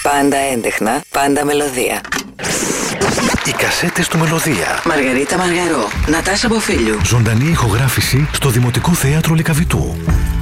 Πάντα έντεχνα, πάντα μελωδία. Οι κασέτες του Μελωδία. Μαργαρίτα Μαργαρό, Νατάσα Μποφίλιου. Ζωντανή ηχογράφηση στο Δημοτικό Θέατρο Λυκαβητού.